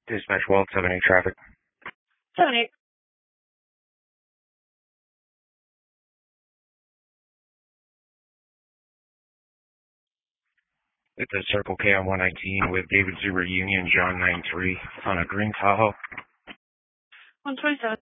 Dispatch Wild 78 traffic. 78. It's a Circle K on 119 with David Zuber Union, John 93 on a green Tahoe. 127.